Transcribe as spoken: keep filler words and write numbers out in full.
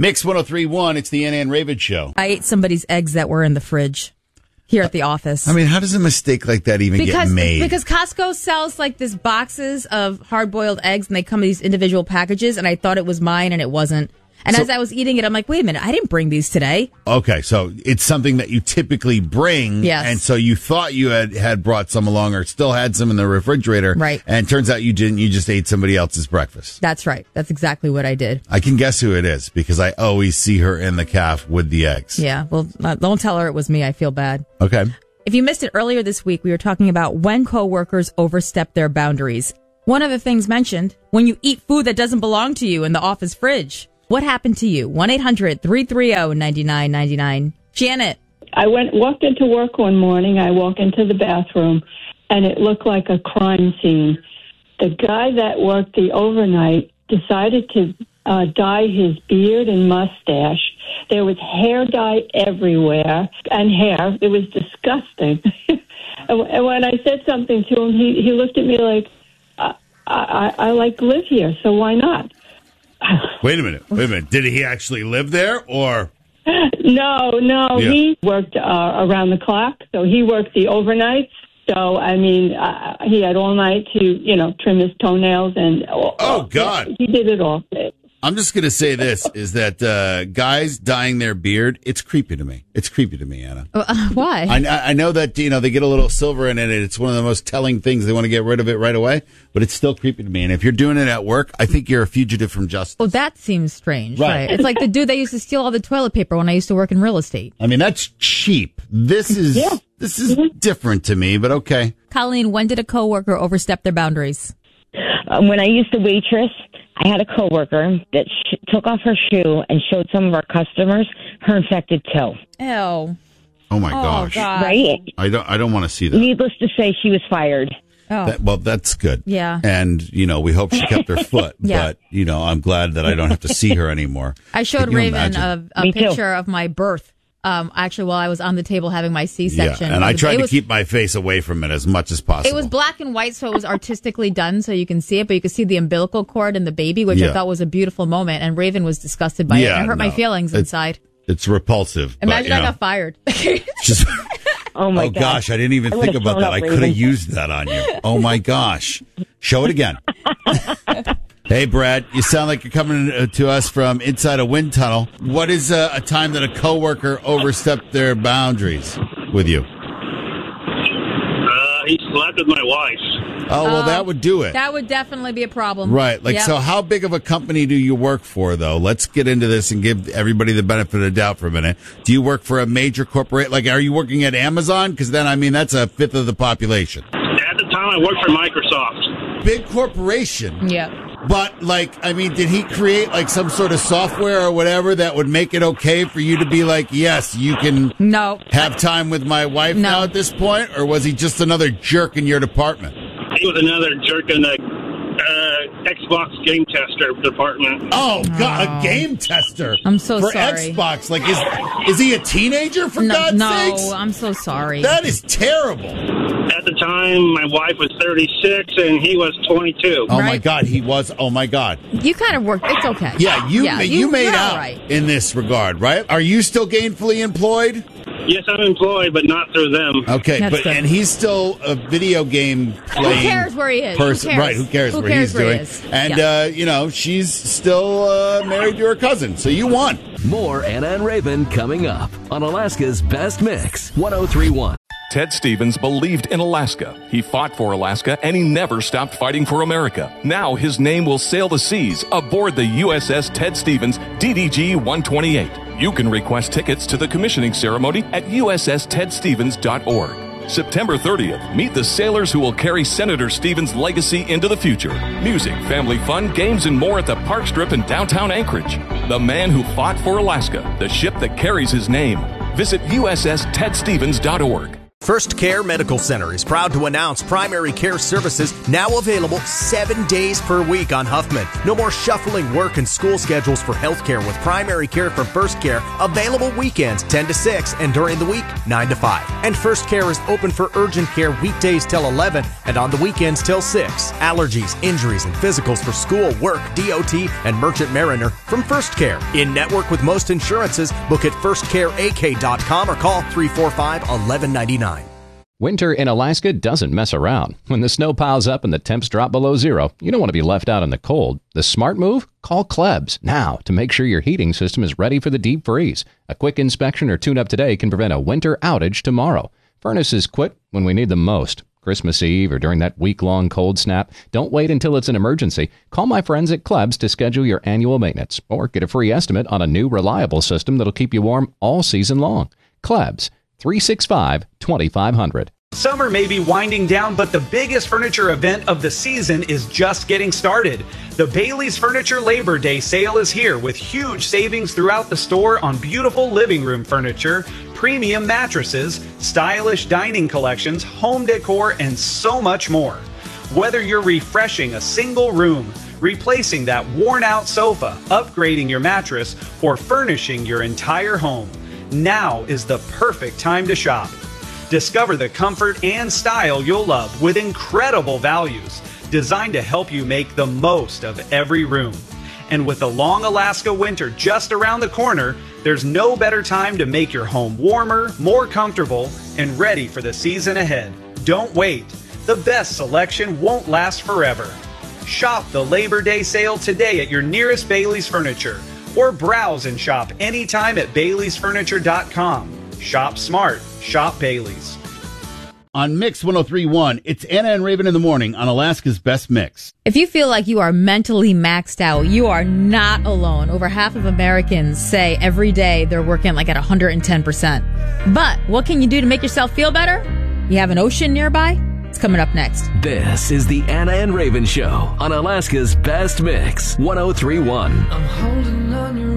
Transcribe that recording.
Mix one oh three point one, it's the Ann Ann Raven Show. I ate somebody's eggs that were in the fridge here at the office. I mean, how does a mistake like that even because, get made? Because Costco sells like this boxes of hard-boiled eggs, and they come in these individual packages, and I thought it was mine, and it wasn't. And so, as I was eating it, I'm like, wait a minute, I didn't bring these today. Okay, so it's something that you typically bring, yes. and so you thought you had, had brought some along or still had some in the refrigerator. Right. And it turns out you didn't, you just ate somebody else's breakfast. That's right. That's exactly what I did. I can guess who it is because I always see her in the calf with the eggs. Yeah, well, uh, don't tell her it was me. I feel bad. Okay. If you missed it earlier this week, we were talking about when coworkers overstep their boundaries. One of the things mentioned, when you eat food that doesn't belong to you in the office fridge. What happened to you? one eight hundred three three zero nine nine nine nine. Janet. I went walked into work one morning. I walk into the bathroom, and it looked like a crime scene. The guy that worked the overnight decided to uh, dye his beard and mustache. There was hair dye everywhere, and hair. It was disgusting. And when I said something to him, he, he looked at me like, I, I, I like live here, so why not? Wait a minute. Wait a minute. Did he actually live there or? No, no. Yeah. He worked uh, around the clock, so he worked the overnights. So, I mean, uh, he had all night to, you know, trim his toenails and... Uh, oh, God. He did it all. I'm just going to say this, is that uh, guys dyeing their beard, it's creepy to me. It's creepy to me, Anna. Uh, why? I, I know that, you know, they get a little silver in it, and it's one of the most telling things. They want to get rid of it right away, but it's still creepy to me. And if you're doing it at work, I think you're a fugitive from justice. Well, that seems strange. Right. Right. It's like the dude that used to steal all the toilet paper when I used to work in real estate. I mean, that's cheap. This is Yeah. this is different to me, but okay. Colleen, when did a coworker overstep their boundaries? Um, when I used to waitress, I had a coworker that sh- took off her shoe and showed some of our customers her infected toe. Ew. Oh my Oh, gosh. God. Right? I don't I don't want to see that. Needless to say, she was fired. Oh. That- well, that's good. Yeah. And, you know, we hope she kept her foot, Yeah. but, you know, I'm glad that I don't have to see her anymore. I showed Can you Raven imagine? a, a Me too. picture of my birth. Um, actually, while I was on the table having my C-section. Yeah, and It I was- tried it to was- keep my face away from it as much as possible. It was black and white, so it was artistically done, so you can see it, but you could see the umbilical cord and the baby, which Yeah. I thought was a beautiful moment, and Raven was disgusted by Yeah, it. It hurt no. my feelings It- inside. It's repulsive. Imagine but, I you know, got fired. just, Oh, my oh God. gosh, I didn't even I think would've about thrown that. up, I could have Raven. used that on you. Oh my gosh. Show it again. Hey, Brad, you sound like you're coming to us from inside a wind tunnel. What is uh, a time that a coworker overstepped their boundaries with you? Uh, he slept with my wife. Oh, well, that would do it. That would definitely be a problem. Right. Like, Yep. so how big of a company do you work for, though? Let's get into this and give everybody the benefit of the doubt for a minute. Do you work for a major corporate? Like, are you working at Amazon? Because then, I mean, that's a fifth of the population. At the time, I worked for Microsoft. Big corporation. Yeah. But, like, I mean, did he create, like, some sort of software or whatever that would make it okay for you to be like, yes, you can No. have time with my wife No. now at this point? Or was he just another jerk in your department? He was another jerk in the uh, Xbox game tester department. Oh, God, a game tester. I'm so for sorry. Xbox. Like, is is he a teenager, for No, God's no, sakes? I'm so sorry. That is terrible. At the time, my wife was thirty-six and he was twenty-two. Oh, my Right. God, he was. Oh, my God. You kind of worked. It's okay. Yeah, you, Yeah, ma- you- you made you're out all right. in this regard, right? Are you still gainfully employed? Yes, I'm employed, but not through them. Okay, That's but good. and he's still a video game playing. Who cares where he is? Who Person, cares? right? Who cares Who what cares he's where he doing? is? And Yeah. uh, you know, she's still uh, married to her cousin, so you won. More Anna and Raven coming up on Alaska's Best Mix, one oh three point one. Ted Stevens believed in Alaska. He fought for Alaska, and he never stopped fighting for America. Now his name will sail the seas aboard the U S S Ted Stevens D D G one twenty-eight. You can request tickets to the commissioning ceremony at U S S ted stevens dot org. September thirtieth, meet the sailors who will carry Senator Stevens' legacy into the future. Music, family fun, games, and more at the Park Strip in downtown Anchorage. The man who fought for Alaska, the ship that carries his name. Visit U S S ted stevens dot org. First Care Medical Center is proud to announce primary care services now available seven days per week on Huffman. No more shuffling work and school schedules for healthcare with primary care from First Care available weekends ten to six and during the week nine to five. And First Care is open for urgent care weekdays till eleven and on the weekends till six. Allergies, injuries, and physicals for school, work, D O T, and Merchant Mariner from First Care. In network with most insurances, book at first care a k dot com or call three four five, one one nine nine. Winter in Alaska doesn't mess around. When the snow piles up and the temps drop below zero, you don't want to be left out in the cold. The smart move? Call Klebs now to make sure your heating system is ready for the deep freeze. A quick inspection or tune-up today can prevent a winter outage tomorrow. Furnaces quit when we need them most. Christmas Eve or during that week-long cold snap, don't wait until it's an emergency. Call my friends at Klebs to schedule your annual maintenance or get a free estimate on a new reliable system that'll keep you warm all season long. Klebs, three six five, two five zero zero. Summer may be winding down, but the biggest furniture event of the season is just getting started. The Bailey's Furniture Labor Day sale is here with huge savings throughout the store on beautiful living room furniture, premium mattresses, stylish dining collections, home decor, and so much more. Whether you're refreshing a single room, replacing that worn-out sofa, upgrading your mattress, or furnishing your entire home, now is the perfect time to shop. Discover the comfort and style you'll love with incredible values designed to help you make the most of every room. And with the long Alaska winter just around the corner, there's no better time to make your home warmer, more comfortable, and ready for the season ahead. Don't wait. The best selection won't last forever. Shop the Labor Day sale today at your nearest Bailey's Furniture, or browse and shop anytime at baileys furniture dot com. Shop smart. Shop Bailey's. On Mix one oh three point one, it's Anna and Raven in the morning on Alaska's Best Mix. If you feel like you are mentally maxed out, you are not alone. Over half of Americans say every day they're working like at one hundred ten percent. But what can you do to make yourself feel better? You have an ocean nearby? It's coming up next. This is the Anna and Raven Show on Alaska's Best Mix one oh three point one. I'm holding on your